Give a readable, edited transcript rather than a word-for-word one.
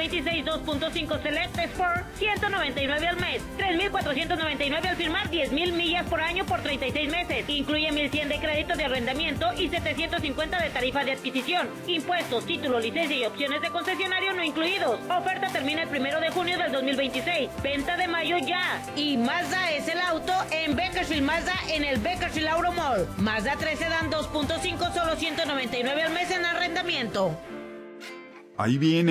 2026 2.5 Select Sport, 199 al mes, 3,499 al firmar, 10,000 millas por año por 36 meses. Incluye 1,100 de crédito de arrendamiento y 750 de tarifa de adquisición. Impuestos, título, licencia y opciones de concesionario no incluidos. Oferta termina el 1 de junio del 2026. Venta de mayo ya. Y Mazda es el auto en Bakersfield Mazda en el Bakersfield Auto Mall. Mazda 3 Sedan 2.5, solo 199 al mes en arrendamiento. Ahí viene.